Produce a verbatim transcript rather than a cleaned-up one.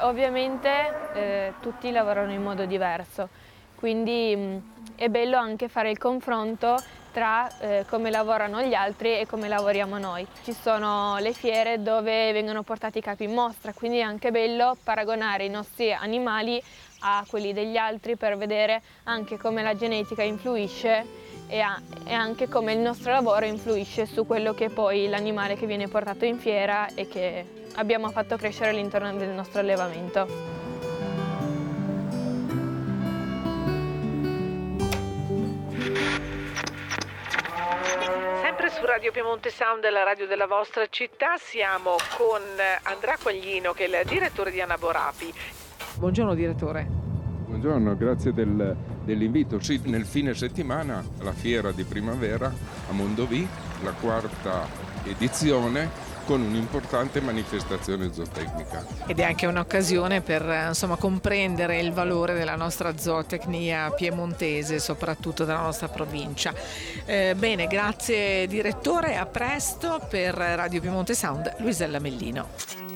ovviamente eh, tutti lavorano in modo diverso, quindi mh, è bello anche fare il confronto tra eh, come lavorano gli altri e come lavoriamo noi. Ci sono le fiere dove vengono portati i capi in mostra, quindi è anche bello paragonare i nostri animali a quelli degli altri per vedere anche come la genetica influisce e, a, e anche come il nostro lavoro influisce su quello che è poi l'animale che viene portato in fiera e che abbiamo fatto crescere all'interno del nostro allevamento. Sempre su Radio Piemonte Sound, la radio della vostra città, siamo con Andrea Quaglino, che è il direttore di Anaborapi. Buongiorno direttore. Buongiorno, grazie del, dell'invito. Sì, nel fine settimana la fiera di primavera a Mondovì, la quarta edizione, con un'importante manifestazione zootecnica. Ed è anche un'occasione per insomma comprendere il valore della nostra zootecnia piemontese, soprattutto della nostra provincia. Eh, bene, grazie direttore, a presto. Per Radio Piemonte Sound, Luisella Mellino.